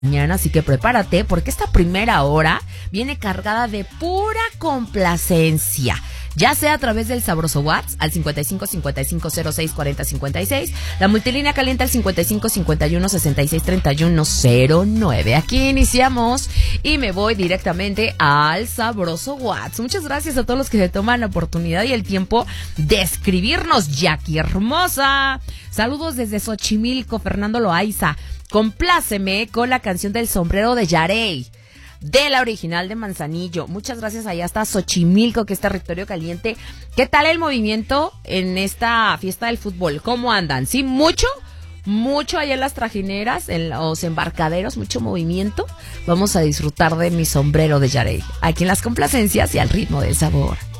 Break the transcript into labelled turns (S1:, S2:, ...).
S1: mañana, así que prepárate porque esta primera hora viene cargada de pura complacencia. Ya sea a través del sabroso WhatsApp al 55 55 06 40 56, la multilínea caliente al 55 51 66 31 09. Aquí iniciamos y me voy directamente al sabroso WhatsApp. Muchas gracias a todos los que se toman la oportunidad y el tiempo de escribirnos. Jackie hermosa, saludos desde Xochimilco. Fernando Loaiza, compláceme con la canción del sombrero de Yarey, de la original de Manzanillo. Muchas gracias allá hasta Xochimilco, que es territorio caliente. ¿Qué tal el movimiento en esta fiesta del fútbol? ¿Cómo andan? ¿Sí? Mucho allá en las trajineras, en los embarcaderos, mucho movimiento. Vamos a disfrutar de mi sombrero de Yarey, aquí en las complacencias y al ritmo del sabor.